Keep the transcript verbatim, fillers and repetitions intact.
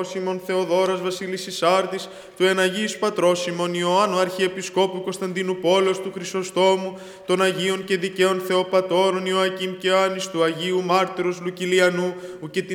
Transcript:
Σιμών Θεοδόρας Βασίλης Ισάρτης, του εναγίης πατρός Σιμών Ιωάννου Αρχιεπισκόπου Κωνσταντίνου Πόλος του Χρυσοστόμου, των Αγίων και Δικαίων Θεοπατώρων Ιωακήμ και Άνης, του Αγίου Μάρτυρος Λουκυλιανού, ου και